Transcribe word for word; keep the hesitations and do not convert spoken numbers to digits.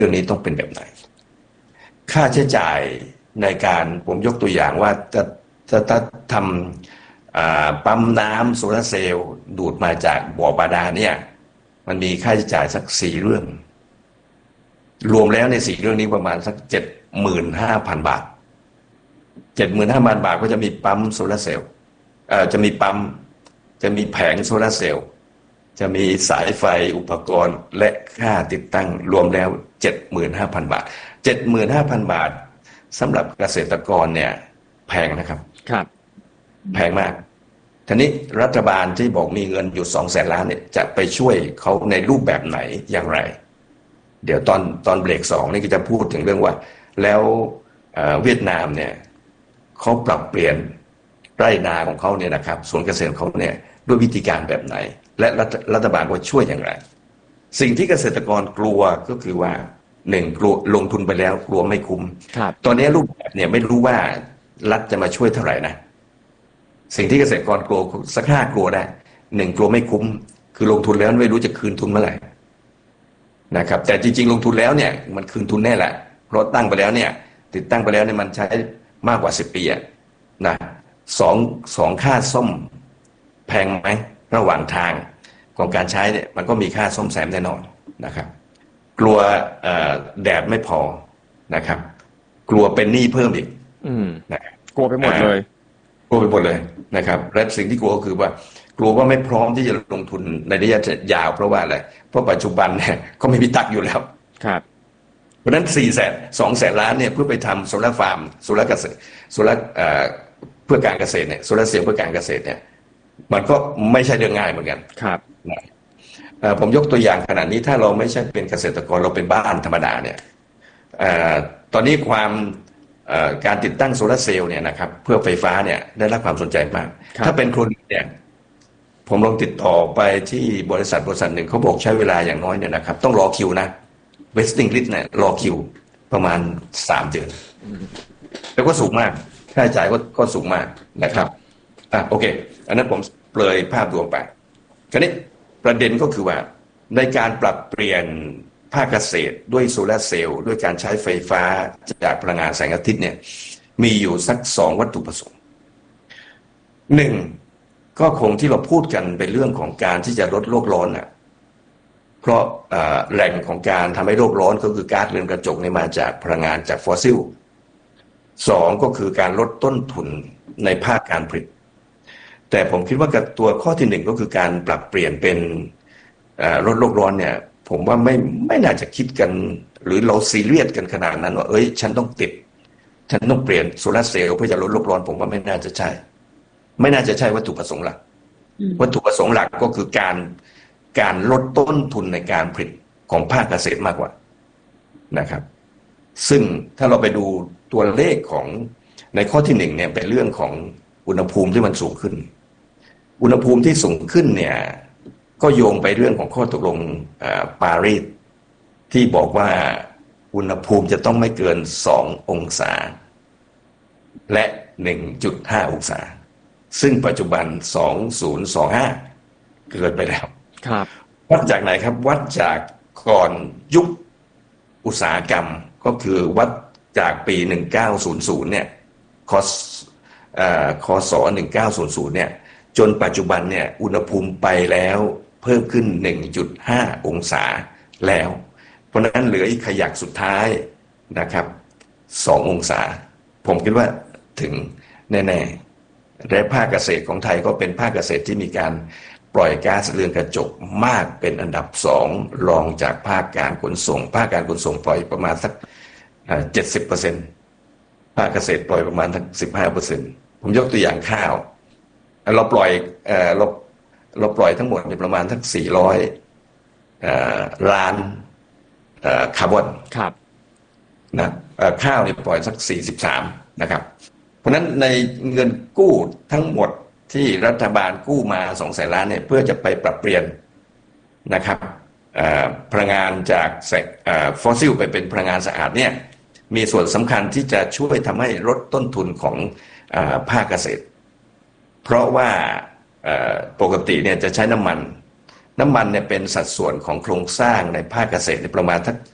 รื่องนี้ต้องเป็นแบบไหนค่าใช้จ่ายในการผมยกตัวอย่างว่าจะจะจะทำปั๊มน้ำโซลาร์เซลล์ดูดมาจากบ่อบาดาลเนี่ยมันมีค่าใช้จ่ายสักสี่เรื่องรวมแล้วในสี่เรื่องนี้ประมาณสักเจ็ดหมื่นห้าพันบาทเจ็ดหมื่นห้าพันบาทก็จะมีปั๊มโซลาร์เซลล์เอ่อจะมีปั๊มจะมีแผงโซลาร์เซลล์จะมีสายไฟอุปกรณ์และค่าติดตั้งรวมแล้ว เจ็ดหมื่นห้าพันบาท เจ็ดหมื่นห้าพันบาทสำหรับเกษตรกรเนี่ยแพงนะครับครับแพงมากทีนี้รัฐบาลที่บอกมีเงินอยู่สองแสนล้านเนี่ยจะไปช่วยเขาในรูปแบบไหนอย่างไรเดี๋ยวตอนตอนเบรกสองนี่ก็จะพูดถึงเรื่องว่าแล้วเวียดนามเนี่ยเขาปรับเปลี่ยนไร่นาของเขาเนี่ยนะครับสวนเกษตรเขาเนี่ยด้วยวิธีการแบบไหนและรัฐบาลว่าช่วยอย่างไรสิ่งที่เกษตรกรกลัวก็คือว่าหนึ่งกลัวลงทุนไปแล้วกลัวไม่คุ้มตอนนี้รูปแบบเนี่ยไม่รู้ว่ารัฐจะมาช่วยเท่าไหร่นะสิ่งที่เกษตรกรกลัวสักห้ากลัวได้หนึ่งกลัวไม่คุ้มคือลงทุนแล้วไม่รู้จะคืนทุนเมื่อไหร่นะครับแต่จริงๆลงทุนแล้วเนี่ยมันคืนทุนแน่แหละเพราะตั้งไปแล้วเนี่ยติดตั้งไปแล้วเนี่ยมันใช้มากกว่าสิบปีนะสองสองค่าซ่อมแพงไหมระหว่างทางของการใช้เนี่ยมันก็มีค่าซ่อมแซมแน่นอนนะครับกลัวแดดไม่พอนะครับกลัวเป็นหนี้เพิ่มอีกนะกลัวไปหมดเลยกลัวไปหมดเลยนะครับและสิ่งที่กลัวก็คือว่ากลัวว่าไม่พร้อมที่จะลงทุนในระยะยาวเพราะว่าอะไรเพราะปัจจุบันเนี่ยก็ไม่มีตักอยู่แล้วครับเพราะนั้นสี่แสนสองแสนล้านเนี่ยเพื่อไปทำโซลาร์ฟาร์มโซลาร์เกษตรโซลาร์เพื่อการเกษตรเนี่ยโซลาร์เซลล์เพื่อการเกษตรเนี่ยมันก็ไม่ใช่เรื่องง่ายเหมือนกันครับผมยกตัวอย่างขนาดนี้ถ้าเราไม่ใช่เป็นเกษตรกรเราเป็นบ้านธรรมดาเนี่ยตอนนี้ความการติดตั้งโซลาร์เซลล์เนี่ยนะครับเพื่อไฟฟ้าเนี่ยได้รับความสนใจมากถ้าเป็นคนเนี่ยผมลองติดต่อไปที่บริษัทบริษัทหนึ่งเขาบอกใช้เวลาอย่างน้อยเนี่ยนะครับต้องรอคิวนะ waiting list เนี่ยรอคิวประมาณสามเดือนแล้วก็สูงมากค่าใช้จ่ายก็ก็สูงมากนะครับอ่ะโอเคอันนั้นผมเปลยภาพรวมไปคราวนี้ประเด็นก็คือว่าในการปรับเปลี่ยนภาคเกษตรด้วยโซลาร์เซลล์ด้วยการใช้ไฟฟ้าจากพลังงานแสงอาทิตย์เนี่ยมีอยู่สักสองวัตถุประสงค์หนึ่งก็คงที่เราพูดกันเป็นเรื่องของการที่จะลดโลกร้อนน่ะเพราะแหล่งของการทำให้โลกร้อนก็คือก๊าซเรือนกระจกเนี่ยมาจากพลังงานจากฟอสซิลสองก็คือการลดต้นทุนในภาคการผลิตแต่ผมคิดว่ากับตัวข้อที่หนึ่งก็คือการปรับเปลี่ยนเป็นลดโลกร้อนเนี่ยผมว่าไม่ไม่น่าจะคิดกันหรือเราซีเรียสกันขนาดนั้นว่าเอ้ยฉันต้องติดฉันต้องเปลี่ยนโซลาร์เซลล์เพื่อจะลดโลกร้อนผมว่าไม่น่าจะใช่ไม่น่าจะใช่วัตถุประสงค์หลักวัตถุประสงค์หลักก็คือการการลดต้นทุนในการผลิตของภาคเกษตรมากกว่านะครับซึ่งถ้าเราไปดูตัวเลขของในข้อที่หนึ่งเนี่ยเป็นเรื่องของอุณหภูมิที่มันสูงขึ้นอุณหภูมิที่สูงขึ้นเนี่ยก็โยงไปเรื่องของข้อตกลงปารีสที่บอกว่าอุณหภูมิจะต้องไม่เกินสององศาและ หนึ่งจุดห้า องศาซึ่งปัจจุบันสองพันยี่สิบห้าเกินไปแล้วครับวัดจากไหนครับวัดจากก่อนยุคอุตสาหกรรมก็คือวัดจากปีหนึ่งพันเก้าร้อยเนี่ยคศเอ่อคศหนึ่งพันเก้าร้อยเนี่ยจนปัจจุบันเนี่ยอุณหภูมิไปแล้วเพิ่มขึ้น หนึ่งจุดห้า องศาแล้วเพราะนั้นเหลืออีกขยักสุดท้ายนะครับสององศาผมคิดว่าถึงแน่ๆและภาคเกษตรของไทยก็เป็นภาคเกษตรที่มีการปล่อยก๊าซเรือนกระจกมากเป็นอันดับสองรองจากภาคการขนส่งภาคการขนส่งปล่อยประมาณสัก เจ็ดสิบเปอร์เซ็นต์ ภาคเกษตรปล่อยประมาณสัก สิบห้าเปอร์เซ็นต์ ผมยกตัวอย่างข้าวเราปล่อยเอ่อเราเราปล่อยทั้งหมดประมาณสักสี่ร้อยเอ่อล้านเอ่อคาร์บอนครับนะเอ่อข้าวนี่ปล่อยสักสี่สิบสามนะครับเพราะฉะนั้นในเงินกู้ทั้งหมดที่รัฐบาลกู้มา สองแสนล้านเนี่ยเพื่อจะไปปรับเปลี่ยนนะครับพลังงานจากฟอสซิลไปเป็นพลังงานสะอาดเนี่ยมีส่วนสำคัญที่จะช่วยทำให้ลดต้นทุนของภาคเกษตรเพราะว่าปกติเนี่ยจะใช้น้ำมันน้ำมันเนี่ยเป็นสัดส่วนของโครงสร้างในภาคเกษตรประมาณทัก